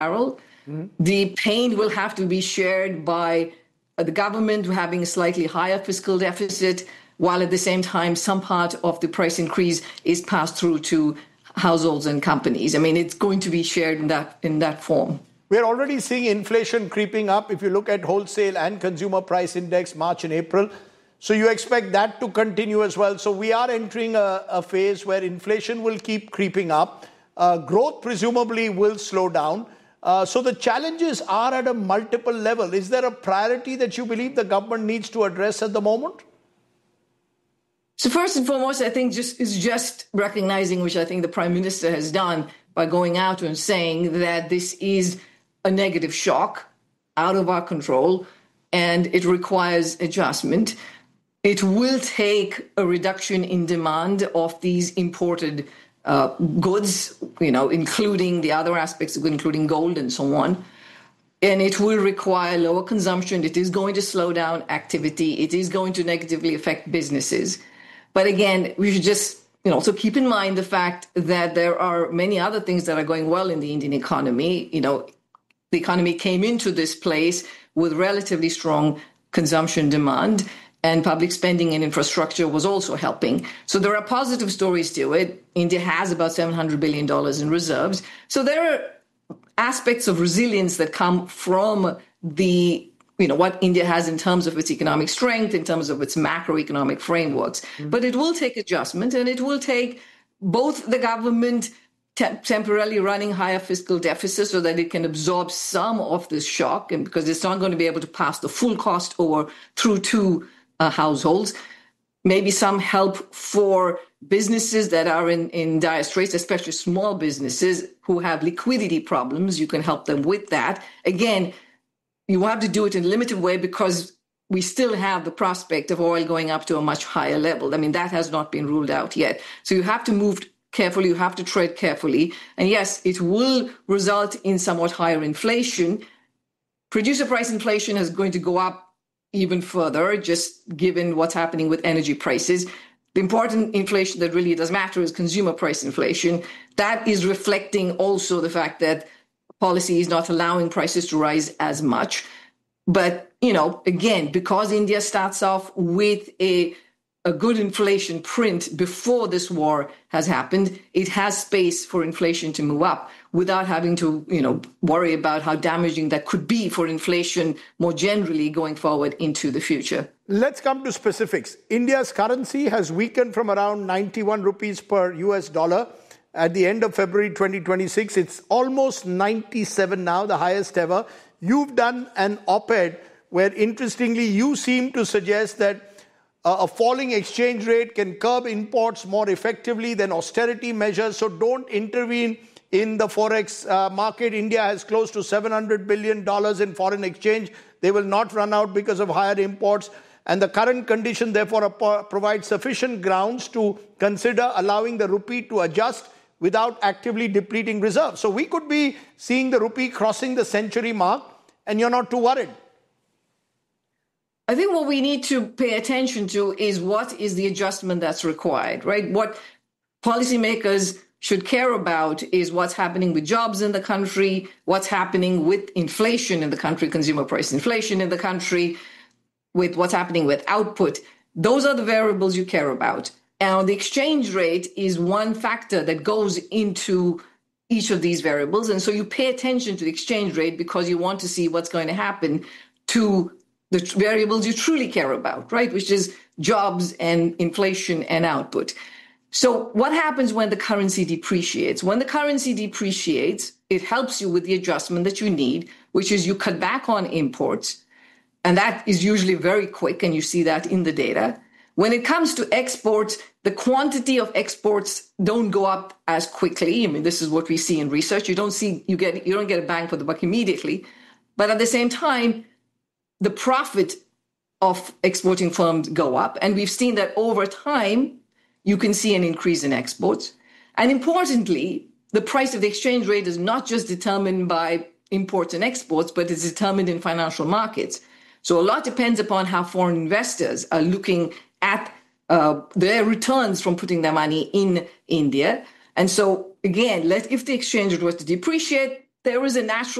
barrel. The pain will have to be shared by the government having a slightly higher fiscal deficit, while at the same time, some part of the price increase is passed through to households and companies. I mean, it's going to be shared in that form. We're already seeing inflation creeping up. If you look at wholesale and consumer price index, March and April. So you expect that to continue as well. So we are entering a phase where inflation will keep creeping up. Growth presumably will slow down. So the challenges are at a multiple level. Is there a priority that you believe the government needs to address at the moment? So first and foremost, I think just recognizing, which I think the Prime Minister has done by going out and saying that this is a negative shock out of our control and it requires adjustment. It will take a reduction in demand of these imported goods, including the other aspects, including gold and so on. And it will require lower consumption. It is going to slow down activity. It is going to negatively affect businesses. But again, we should just also keep in mind the fact that there are many other things that are going well in the Indian economy. The economy came into this place with relatively strong consumption demand, and public spending and infrastructure was also helping. So there are positive stories to it. India has about $700 billion in reserves. So there are aspects of resilience that come from what India has in terms of its economic strength, in terms of its macroeconomic frameworks. But it will take adjustment, and it will take both the government temporarily running higher fiscal deficits so that it can absorb some of this shock, and because it's not going to be able to pass the full cost over through to households. Maybe some help for businesses that are in dire straits, especially small businesses who have liquidity problems. You can help them with that. Again, you have to do it in a limited way because we still have the prospect of oil going up to a much higher level. I mean, that has not been ruled out yet. So you have to move carefully, you have to tread carefully. And yes, it will result in somewhat higher inflation. Producer price inflation is going to go up even further, just given what's happening with energy prices. The important inflation that really does matter is consumer price inflation. That is reflecting also the fact that policy is not allowing prices to rise as much. But, again, because India starts off with a good inflation print before this war has happened, it has space for inflation to move up without having to, worry about how damaging that could be for inflation more generally going forward into the future. Let's come to specifics. India's currency has weakened from around 91 rupees per US dollar at the end of February 2026. It's almost 97 now, the highest ever. You've done an op-ed where, interestingly, you seem to suggest that a falling exchange rate can curb imports more effectively than austerity measures. So don't intervene in the forex market. India has close to $700 billion in foreign exchange. They will not run out because of higher imports. And the current condition, therefore, provides sufficient grounds to consider allowing the rupee to adjust without actively depleting reserves. So we could be seeing the rupee crossing the century mark, and you're not too worried. I think what we need to pay attention to is what is the adjustment that's required, right? What policymakers should care about is what's happening with jobs in the country, what's happening with inflation in the country, consumer price inflation in the country, with what's happening with output. Those are the variables you care about. And the exchange rate is one factor that goes into each of these variables. And so you pay attention to the exchange rate because you want to see what's going to happen to the variables you truly care about, right? Which is jobs and inflation and output. So what happens when the currency depreciates? When the currency depreciates, it helps you with the adjustment that you need, which is you cut back on imports. And that is usually very quick, and you see that in the data. When it comes to exports, the quantity of exports don't go up as quickly. I mean, this is what we see in research. You don't get a bang for the buck immediately. But at the same time, the profit of exporting firms go up. And we've seen that over time, you can see an increase in exports. And importantly, the price of the exchange rate is not just determined by imports and exports, but it's determined in financial markets. So a lot depends upon how foreign investors are looking at their returns from putting their money in India. And so, again, if the exchange rate was to depreciate, there is a natural